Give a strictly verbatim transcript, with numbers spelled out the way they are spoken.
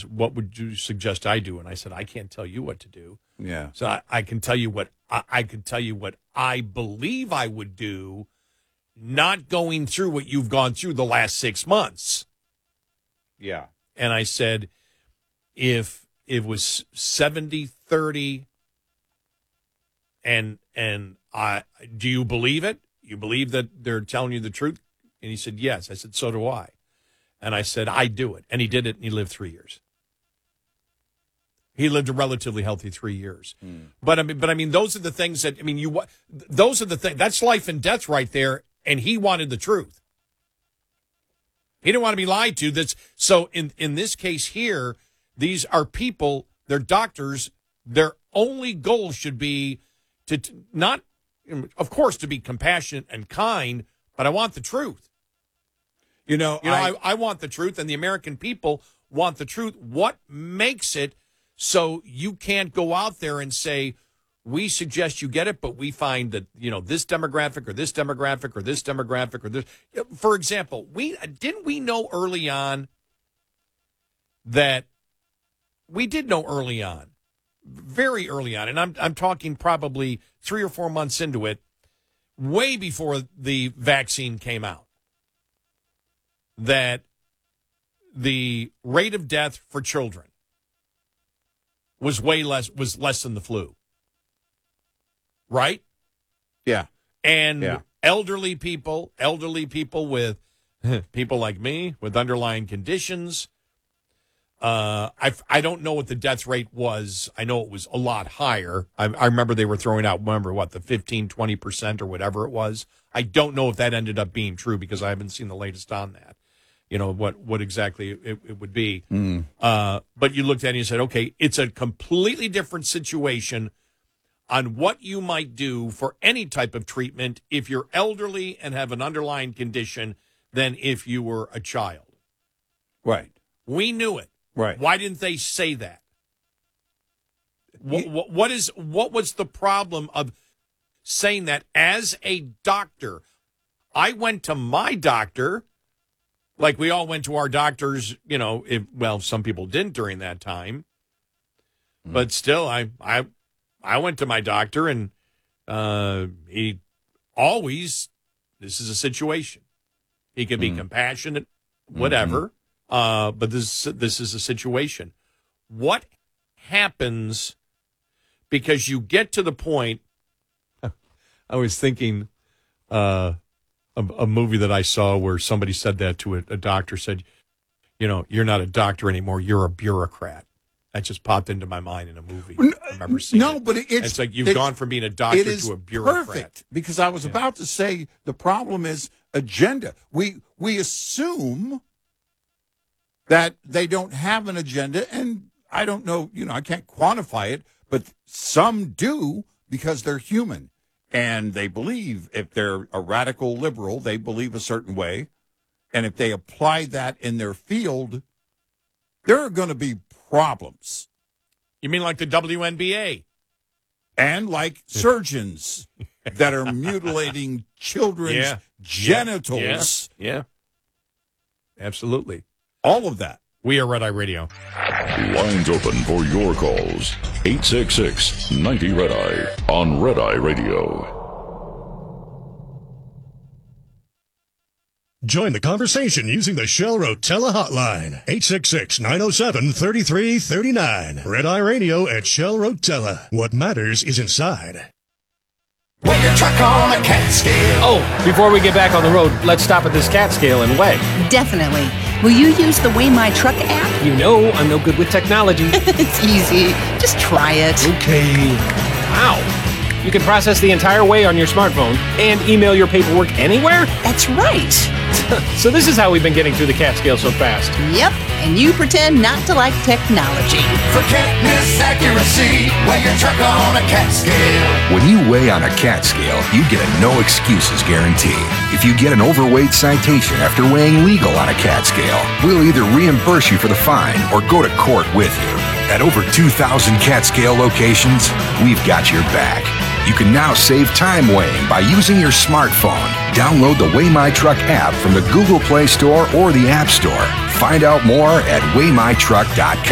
goes, what would you suggest I do? And I said, I can't tell you what to do. Yeah. So I, I can tell you what I, I can tell you what I believe I would do, not going through what you've gone through the last six months. Yeah. And I said, if it was seventy thirty, and and I do you believe it? You believe that they're telling you the truth? And he said, yes. I said, so do I. And I said, I do it. And he did it, and he lived three years. He lived a relatively healthy three years. Mm. But I mean, but I mean, those are the things that I mean. You those are the things. That's life and death right there. And he wanted the truth. He didn't want to be lied to. That's so. In in this case here, these are people. They're doctors. Their only goal should be to, to not, of course, to be compassionate and kind. But I want the truth. You know, you know, I, I, I want the truth, and the American people want the truth. What makes it so you can't go out there and say, we suggest you get it, but we find that, you know, this demographic or this demographic or this demographic or this. For example, we didn't we know early on that we did know early on, very early on, and I'm I'm talking probably three or four months into it, way before the vaccine came out, that the rate of death for children was way less was less than the flu. Right? Yeah. And yeah. elderly people, elderly people with people like me with underlying conditions. Uh, I I don't know what the death rate was. I know it was a lot higher. I, I remember they were throwing out, remember what, the fifteen, twenty percent or whatever it was. I don't know if that ended up being true because I haven't seen the latest on that. You know, what, what exactly it, it would be. Mm. Uh, but you looked at it and you said, okay, it's a completely different situation on what you might do for any type of treatment if you're elderly and have an underlying condition than if you were a child. Right. We knew it. Right. Why didn't they say that? What, what, what is what was the problem of saying that as a doctor? I went to my doctor, like we all went to our doctors, you know, if, well, some people didn't during that time. Mm. But still, I, I I went to my doctor, and uh, he always, this is a situation. He can be mm. compassionate, whatever. Mm-hmm. Uh, but this this is a situation. What happens because you get to the point? I was thinking uh, a, a movie that I saw where somebody said that to a, a doctor, said, you know, you're not a doctor anymore, you're a bureaucrat. That just popped into my mind in a movie. I remember seeing no, it. but it's, it's like you've it, gone from being a doctor to a bureaucrat. Perfect, because I was yeah. about to say the problem is agenda. We we assume that they don't have an agenda, and I don't know, you know, I can't quantify it, but some do because they're human, and they believe if they're a radical liberal, they believe a certain way, and if they apply that in their field, there are going to be problems. You mean like the W N B A? And like surgeons that are mutilating children's yeah. genitals. Yeah. yeah. Absolutely. All of that. We are Red Eye Radio. Lines open for your calls. eight six six, ninety, Red Eye on Red Eye Radio. Join the conversation using the Shell Rotella hotline. eight six six, nine oh seven, three three three nine. Red Eye Radio at Shell Rotella. What matters is inside. Weigh your truck on a cat scale. Oh, before we get back on the road, let's stop at this cat scale and weigh. Definitely. Will you use the Weigh My Truck app? You know I'm no good with technology. It's easy. Just try it. Okay. Wow. You can process the entire weigh on your smartphone and email your paperwork anywhere? That's right. So this is how we've been getting through the cat scale so fast. Yep, and you pretend not to like technology. For can't miss accuracy, weigh your truck on a cat scale. When you weigh on a cat scale, you get a no excuses guarantee. If you get an overweight citation after weighing legal on a cat scale, we'll either reimburse you for the fine or go to court with you. At over two thousand cat scale locations, we've got your back. You can now save time weighing by using your smartphone. Download the Weigh My Truck app from the Google Play Store or the App Store. Find out more at weigh my truck dot com.